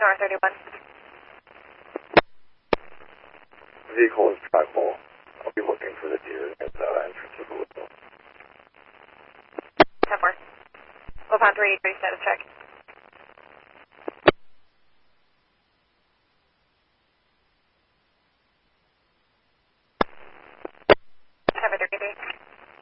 North 31. Vehicle is trackable. I'll be looking for the deer at the entrance of the window. 10 more. We'll find 3 status check.